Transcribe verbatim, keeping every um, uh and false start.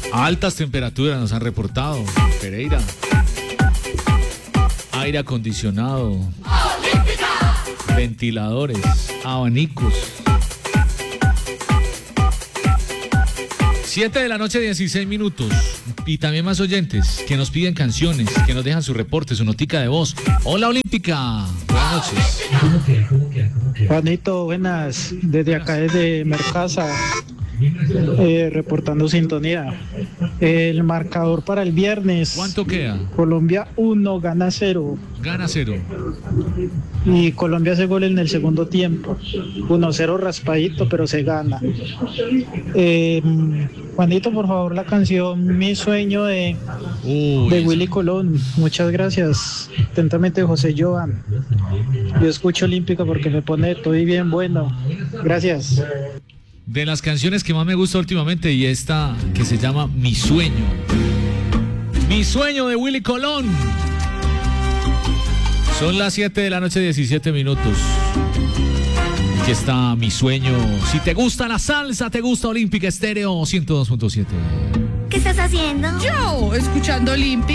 Altas temperaturas nos han reportado, Pereira. Aire acondicionado. ¡Olímpica! Ventiladores, abanicos. siete de la noche, dieciséis minutos. Y también más oyentes que nos piden canciones, que nos dejan su reporte, su notica de voz. Hola, Olímpica. Buenas noches. ¿Cómo que? ¿Cómo que? ¿Cómo que? Juanito, buenas. Desde acá, desde Mercasa, eh, reportando sintonía. El marcador para el viernes. ¿Cuánto queda? Colombia uno, gana cero. Gana cero. Y Colombia hace gol en el segundo tiempo. uno cero raspadito, pero se gana. Eh, Juanito, por favor, la canción Mi Sueño de, Uy, de Willy Colón. Muchas gracias. Atentamente, José Joan. Yo escucho Olímpica porque me pone todo y bien bueno. Gracias. de las canciones que más me gusta últimamente, y esta que se llama Mi Sueño. Mi Sueño de Willy Colón. Son las siete de la noche, diecisiete minutos. Aquí está Mi Sueño. Si te gusta la salsa, te gusta Olímpica Estéreo ciento dos punto siete. ¿Qué estás haciendo? Yo, escuchando Olímpica.